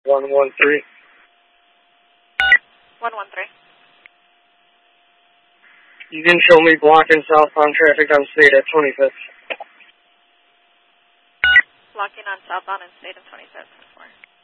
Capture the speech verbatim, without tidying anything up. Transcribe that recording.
one one three. one one three. You can show me blocking southbound traffic on State at twenty-fifth. Blocking on southbound and State of twenty-fifth.